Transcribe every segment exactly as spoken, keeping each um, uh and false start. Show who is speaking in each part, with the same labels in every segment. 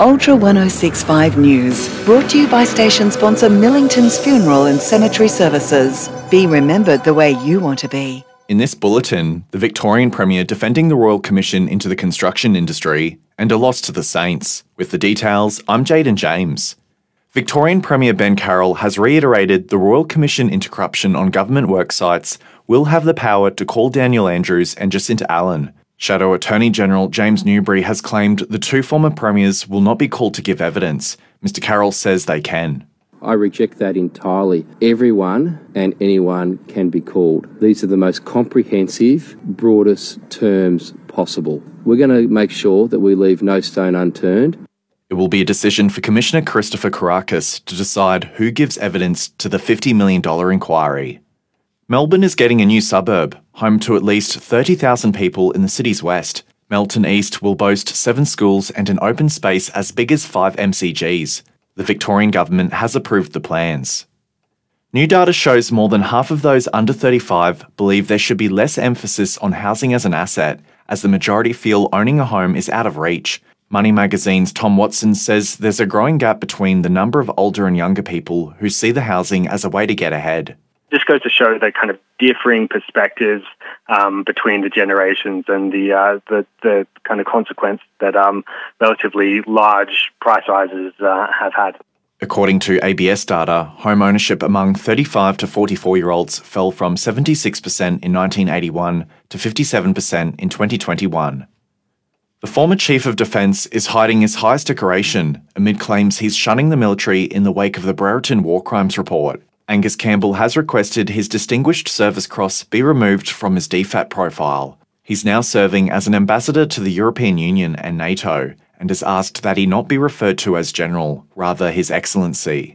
Speaker 1: Ultra one oh six point five News, brought to you by station sponsor Millington's Funeral and Cemetery Services. Be remembered the way you want to be.
Speaker 2: In this bulletin, the Victorian Premier defending the Royal Commission into the construction industry and a loss to the Saints. With the details, I'm Jaden James. Victorian Premier Ben Carroll has reiterated the Royal Commission into corruption on government work sites will have the power to call Daniel Andrews and Jacinta Allen. Shadow Attorney General James Newbury has claimed the two former premiers will not be called to give evidence. Mister Carroll says they can.
Speaker 3: I reject that entirely. Everyone and anyone can be called. These are the most comprehensive, broadest terms possible. We're going to make sure that we leave no stone unturned.
Speaker 2: It will be a decision for Commissioner Christopher Kourakis to decide who gives evidence to the fifty million dollars inquiry. Melbourne is getting a new suburb, home to at least thirty thousand people in the city's west. Melton East will boast seven schools and an open space as big as five M C Gs. The Victorian government has approved the plans. New data shows more than half of those under thirty-five believe there should be less emphasis on housing as an asset, as the majority feel owning a home is out of reach. Money Magazine's Tom Watson says there's a growing gap between the number of older and younger people who see the housing as a way to get ahead.
Speaker 4: Just goes to show the kind of differing perspectives um, between the generations and the, uh, the the kind of consequence that um, relatively large price rises uh, have had.
Speaker 2: According to A B S data, home ownership among thirty-five to forty-four-year-olds fell from seventy-six percent in nineteen eighty-one to fifty-seven percent in twenty twenty-one. The former Chief of Defence is hiding his highest decoration amid claims he's shunning the military in the wake of the Brereton War Crimes report. Angus Campbell has requested his Distinguished Service Cross be removed from his D FAT profile. He's now serving as an ambassador to the European Union and NATO and has asked that he not be referred to as General, rather His Excellency.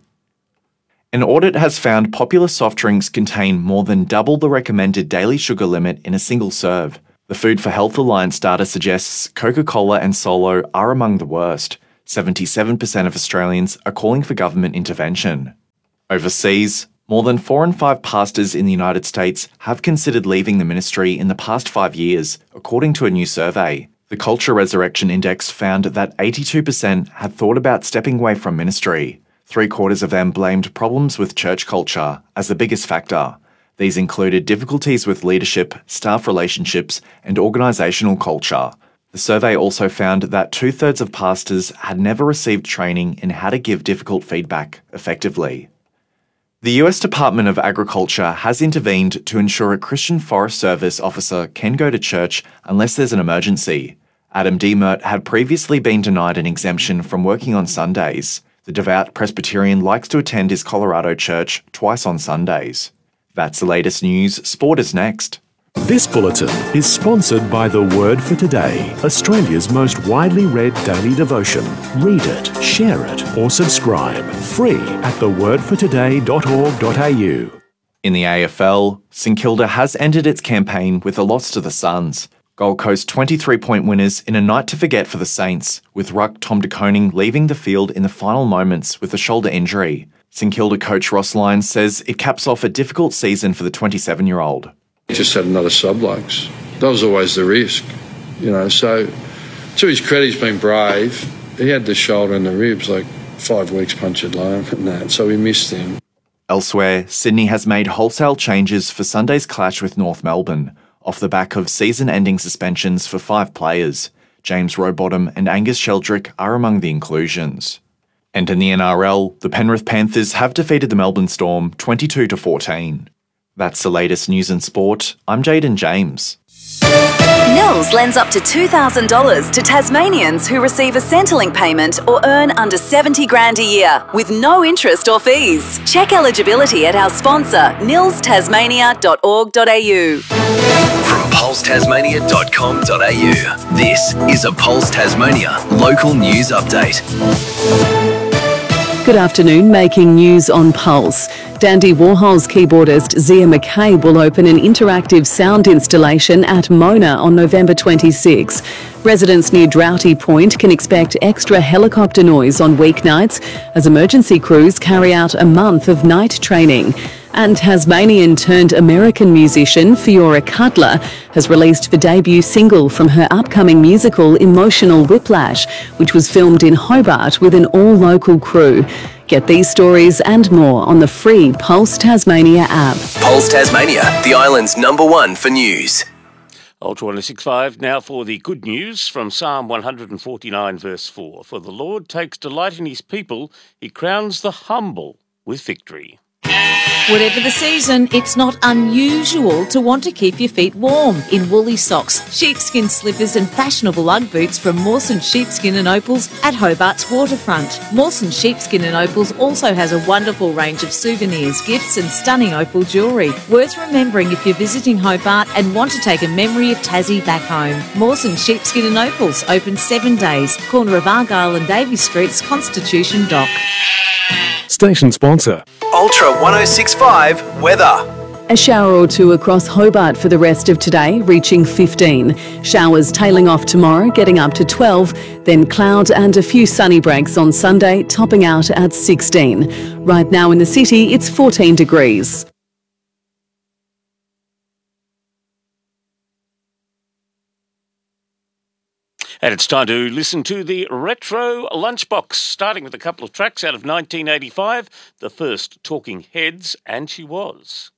Speaker 2: An audit has found popular soft drinks contain more than double the recommended daily sugar limit in a single serve. The Food for Health Alliance data suggests Coca-Cola and Solo are among the worst. seventy-seven percent of Australians are calling for government intervention. Overseas, more than four in five pastors in the United States have considered leaving the ministry in the past five years, according to a new survey. The Culture Resurrection Index found that eighty-two percent had thought about stepping away from ministry. Three quarters of them blamed problems with church culture as the biggest factor. These included difficulties with leadership, staff relationships, and organisational culture. The survey also found that two-thirds of pastors had never received training in how to give difficult feedback effectively. The U S Department of Agriculture has intervened to ensure a Christian Forest Service officer can go to church unless there's an emergency. Adam Demert had previously been denied an exemption from working on Sundays. The devout Presbyterian likes to attend his Colorado church twice on Sundays. That's the latest news. Sport is next.
Speaker 5: This bulletin is sponsored by The Word for Today, Australia's most widely read daily devotion. Read it, share it, or subscribe. Free at the word for today dot org dot a u.
Speaker 2: In the A F L, St Kilda has ended its campaign with a loss to the Suns. Gold Coast twenty-three point winners in a night to forget for the Saints, with ruck Tom De Koning leaving the field in the final moments with a shoulder injury. St Kilda coach Ross Lyons says it caps off a difficult season for the twenty-seven-year-old.
Speaker 6: He just had another sub-lungs. That was always the risk, you know. So, to his credit, he's been brave. He had the shoulder and the ribs, like five weeks punctured lung and that, so we missed him.
Speaker 2: Elsewhere, Sydney has made wholesale changes for Sunday's clash with North Melbourne, off the back of season-ending suspensions for five players. James Rowbottom and Angus Sheldrick are among the inclusions. And in the N R L, the Penrith Panthers have defeated the Melbourne Storm twenty-two to fourteen. That's the latest news and sport. I'm Jaden James.
Speaker 7: Nils lends up to two thousand dollars to Tasmanians who receive a Centrelink payment or earn under seventy grand a year with no interest or fees. Check eligibility at our sponsor, nils tasmania dot org dot a u.
Speaker 8: From pulse tasmania dot com dot a u, this is a Pulse Tasmania local news update.
Speaker 9: Good afternoon, making news on Pulse. Dandy Warhol's keyboardist Zia McCabe will open an interactive sound installation at Mona on November twenty-sixth. Residents near Droughty Point can expect extra helicopter noise on weeknights as emergency crews carry out a month of night training. And Tasmanian turned American musician Fiora Cutler has released the debut single from her upcoming musical Emotional Whiplash, which was filmed in Hobart with an all-local crew. Get these stories and more on the free Pulse Tasmania app.
Speaker 8: Pulse Tasmania, the island's number one for news.
Speaker 10: Ultra one oh six point five now for the good news from Psalm one forty-nine verse four. For the Lord takes delight in his people, he crowns the humble with victory.
Speaker 11: Whatever the season, it's not unusual to want to keep your feet warm in woolly socks, sheepskin slippers and fashionable Ugg boots from Mawson Sheepskin and Opals at Hobart's waterfront. Mawson Sheepskin and Opals also has a wonderful range of souvenirs, gifts and stunning opal jewellery. Worth remembering if you're visiting Hobart and want to take a memory of Tassie back home. Mawson Sheepskin and Opals, open seven days, corner of Argyle and Davy Streets, Constitution Dock.
Speaker 5: Station sponsor.
Speaker 8: Ultra one oh six point five weather.
Speaker 9: A shower or two across Hobart for the rest of today, reaching fifteen. Showers tailing off tomorrow, getting up to twelve. Then cloud and a few sunny breaks on Sunday, topping out at sixteen. Right now in the city, it's fourteen degrees.
Speaker 10: And it's time to listen to the Retro Lunchbox, starting with a couple of tracks out of nineteen eighty-five. The first, Talking Heads, and She Was.